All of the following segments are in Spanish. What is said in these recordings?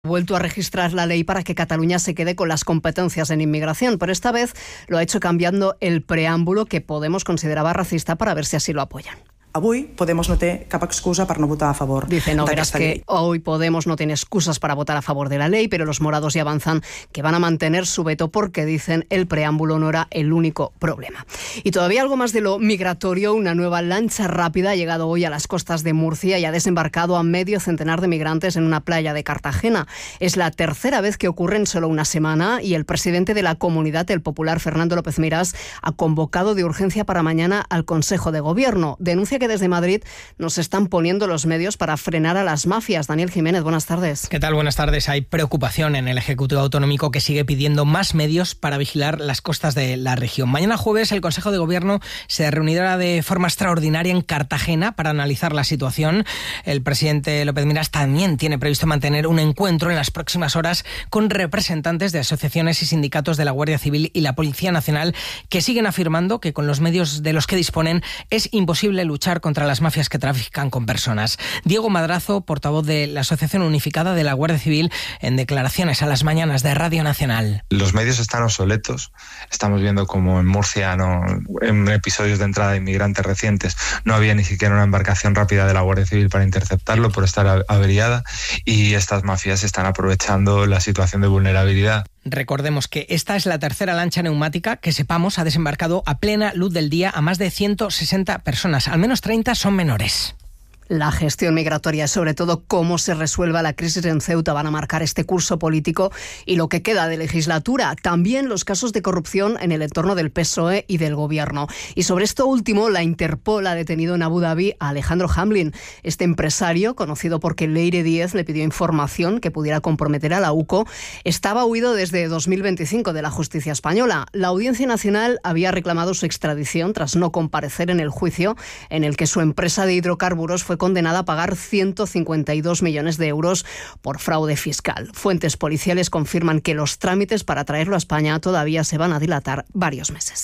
Vuelto a registrar la ley para que Cataluña se quede con las competencias en inmigración, pero esta vez lo ha hecho cambiando el preámbulo que Podemos consideraba racista para ver si así lo apoyan. Avui Podemos no té cap excusa per no votar a favor. Dice Nogueras que hoy Podemos no tiene excusas para votar a favor de la ley, pero los morados ya avanzan que van a mantener su veto porque dicen el preámbulo no era el único problema. Y todavía algo más de lo migratorio, una nueva lancha rápida ha llegado hoy a las costas de Murcia y ha desembarcado a medio centenar de migrantes en una playa de Cartagena. Es la tercera vez que ocurre en solo una semana y el presidente de la Comunidad, el popular Fernando López Miras, ha convocado de urgencia para mañana al Consejo de Gobierno. Denuncia que desde Madrid nos están poniendo los medios para frenar a las mafias. Daniel Jiménez, buenas tardes. ¿Qué tal? Buenas tardes. Hay preocupación en el Ejecutivo Autonómico que sigue pidiendo más medios para vigilar las costas de la región. Mañana jueves el Consejo de Gobierno se reunirá de forma extraordinaria en Cartagena para analizar la situación. El presidente López Miras también tiene previsto mantener un encuentro en las próximas horas con representantes de asociaciones y sindicatos de la Guardia Civil y la Policía Nacional que siguen afirmando que con los medios de los que disponen es imposible luchar contra las mafias que trafican con personas. Diego Madrazo, portavoz de la Asociación Unificada de la Guardia Civil, en declaraciones a las mañanas de Radio Nacional. Los medios están obsoletos. Estamos viendo como en Murcia, en episodios de entrada de inmigrantes recientes, no había ni siquiera una embarcación rápida de la Guardia Civil para interceptarlo por estar averiada, y estas mafias están aprovechando la situación de vulnerabilidad. Recordemos que esta es la tercera lancha neumática que, sepamos, ha desembarcado a plena luz del día a más de 160 personas. Al menos 30 son menores. La gestión migratoria y sobre todo cómo se resuelva la crisis en Ceuta van a marcar este curso político y lo que queda de legislatura. También los casos de corrupción en el entorno del PSOE y del Gobierno. Y sobre esto último, la Interpol ha detenido en Abu Dhabi a Alejandro Hamblin. Este empresario, conocido porque Leire Díez le pidió información que pudiera comprometer a la UCO, estaba huido desde 2025 de la justicia española. La Audiencia Nacional había reclamado su extradición tras no comparecer en el juicio en el que su empresa de hidrocarburos fue condenada a pagar 152 millones de euros por fraude fiscal. Fuentes policiales confirman que los trámites para traerlo a España todavía se van a dilatar varios meses.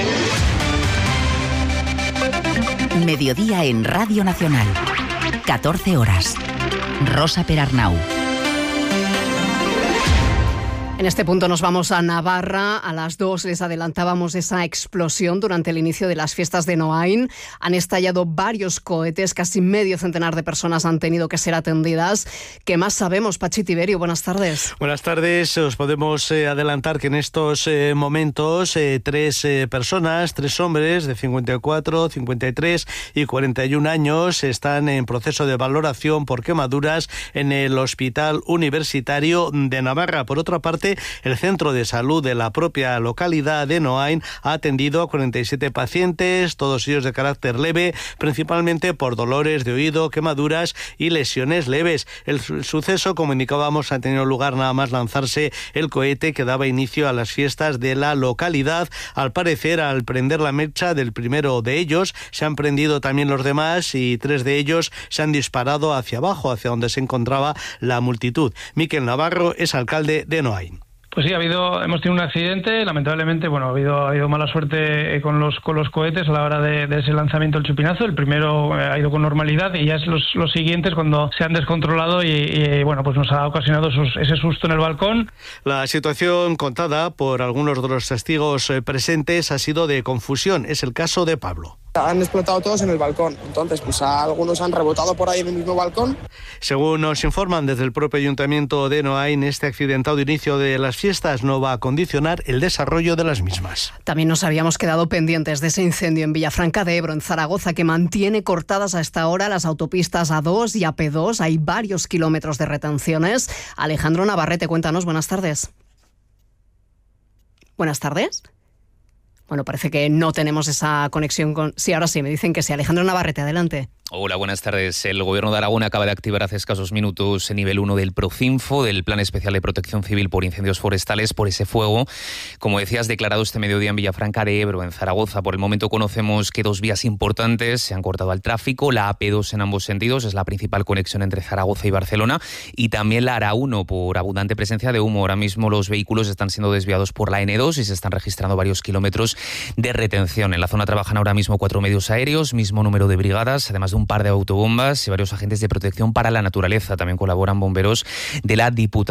Mediodía en Radio Nacional. 14 horas. Rosa Perarnau. En este punto nos vamos a Navarra. A las 2 les adelantábamos esa explosión durante el inicio de las fiestas de Noain. Han estallado varios cohetes, casi medio centenar de personas han tenido que ser atendidas. ¿Qué más sabemos, Pachi Tiberio? Buenas tardes. Buenas tardes. Os podemos adelantar que en estos momentos 3 personas, 3 hombres de 54, 53 y 41 años están en proceso de valoración por quemaduras en el Hospital Universitario de Navarra. Por otra parte, el centro de salud de la propia localidad de Noain ha atendido a 47 pacientes, todos ellos de carácter leve, principalmente por dolores de oído, quemaduras y lesiones leves. El suceso, como indicábamos, ha tenido lugar nada más lanzarse el cohete que daba inicio a las fiestas de la localidad. Al parecer, al prender la mecha del primero de ellos, se han prendido también los demás y 3 de ellos se han disparado hacia abajo, hacia donde se encontraba la multitud. Miquel Navarro es alcalde de Noain. Pues sí, hemos tenido un accidente, lamentablemente, ha habido mala suerte con los cohetes a la hora de ese lanzamiento del chupinazo. El primero ha ido con normalidad y ya es los siguientes cuando se han descontrolado y pues nos ha ocasionado ese susto en el balcón. La situación contada por algunos de los testigos presentes ha sido de confusión. Es el caso de Pablo. Han explotado todos en el balcón, entonces algunos han rebotado por ahí en el mismo balcón. Según nos informan desde el propio Ayuntamiento de Noain, este accidentado inicio de las fiestas no va a condicionar el desarrollo de las mismas. También nos habíamos quedado pendientes de ese incendio en Villafranca de Ebro, en Zaragoza, que mantiene cortadas a esta hora las autopistas A2 y AP2. Hay varios kilómetros de retenciones. Alejandro Navarrete, cuéntanos, buenas tardes. Buenas tardes. Bueno, parece que no tenemos esa conexión con... Sí, ahora sí, me dicen que sí. Alejandro Navarrete, adelante. Hola, buenas tardes. El Gobierno de Aragón acaba de activar hace escasos minutos el nivel 1 del Procinfo, del Plan Especial de Protección Civil por Incendios Forestales, por ese fuego, como decías, declarado este mediodía en Villafranca de Ebro, en Zaragoza. Por el momento conocemos que 2 vías importantes se han cortado al tráfico, la AP2 en ambos sentidos, es la principal conexión entre Zaragoza y Barcelona, y también la ARA1 por abundante presencia de humo. Ahora mismo los vehículos están siendo desviados por la N2 y se están registrando varios kilómetros de retención. En la zona trabajan ahora mismo 4 medios aéreos, mismo número de brigadas, además de un un par de autobombas y varios agentes de protección para la naturaleza. También colaboran bomberos de la Diputación